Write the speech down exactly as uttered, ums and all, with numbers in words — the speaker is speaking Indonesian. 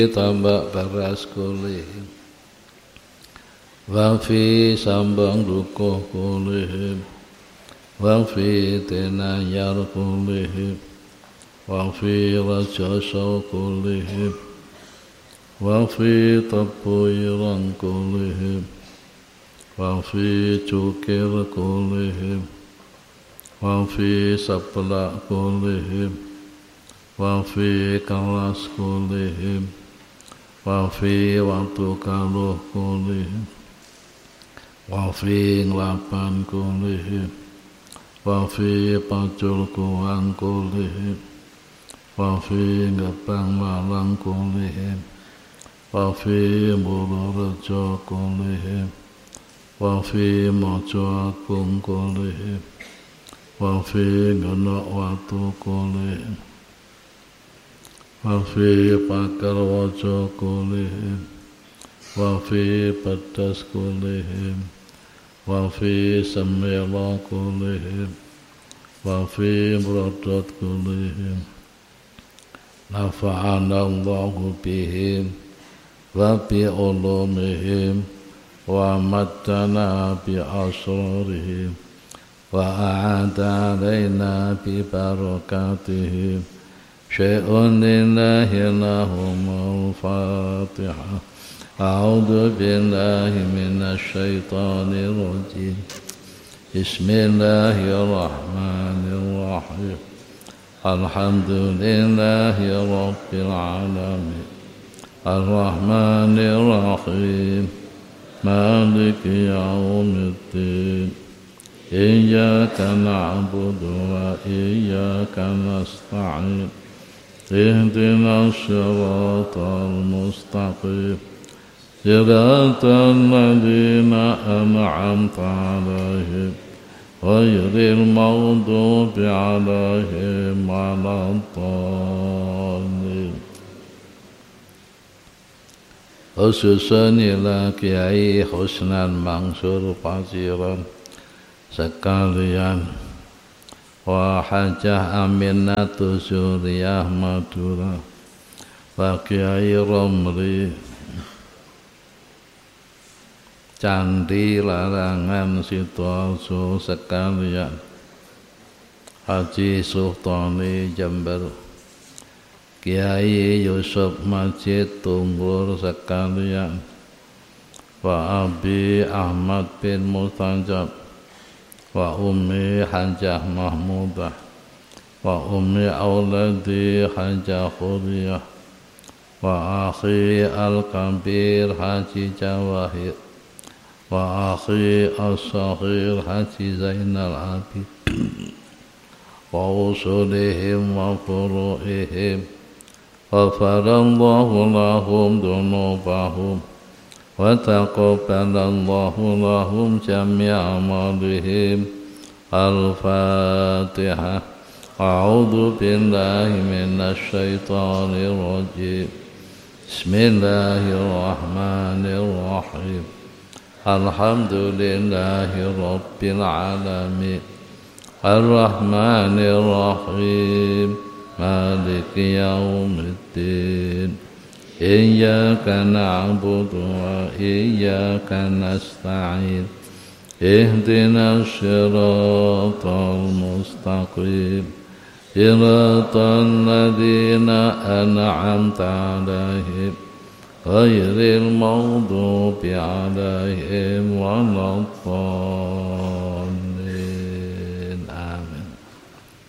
tambak baras kulih wa fi sambang dukuh kulih wa fi tenayar kulih wa fi rajasa kulih wa fi tapuiran kulih wa fi cukir kulih wa fi sapla kulih wa fi kalas kulih wa fi waktu kaluh kulih wa fi nglapan kulih wa fi pacul kuang kulih wa fi ngepang malang kulih wa fi bulu rejo kulih wa fi mojo agung kulih wa fi ngenok watu kulih wa fi pakar wajo kulih wa fi pedas kulih wa fi semela kulih wa fi brodot kulih nafa'ana Allahu bihim wa bi ulumihim wa mattana bi asrarihim wa a'ada alaina bi barakatihim syai'un lillahi lahumul fatihah. A'udhu billahi minasyaitanir rajim. Bismillahirrahmanirrahim. Alhamdulillahi rabbil alamin. Ar-Rahmanir-Rahim. Maliki yaumiddin. Iyyaka na'budu wa iyyaka nasta'in. اهدنا الصراط المستقيم صراط الذين أنعمت عليهم غير المغضوب عليهم ولا الضالين. Khususun ila Kiai Husnan Mansur Paciran sekalian wa Hajah Aminatu Suriyah Madura wa Kiai Romli Candi Larangan Sidoarjo sekalian, Haji Sultani Jember, Kiai Yusuf Majid Tunggur sekalian, wa Abi Ahmad bin Mustajab wa ummi Hajah Mahmudah wa ummi auladi Hajah Khuriyah wa akhi Al-Kabir Haji Jawahir wa akhi As-Saghir Haji Zainal Abid wa usulihim wa furu'ihim wa farallahu lahum dunubahum wa taqabbalallahu lahum jami'a amalihim. Al-Fatihah. A'udzu billahi minasy syaithanir rajim. Bismillahirrahmanirrahim. Alhamdulillahi rabbil alamin. Ar-Rahmanir-Rahim. Maliki yaumiddin. Iyyaka na'budu wa iyyaka nasta'in. Ihdinas siratal mustaqim. Siratal ladzina an'amta 'alaihim ghairil maghdubi 'alaihim waladdallin.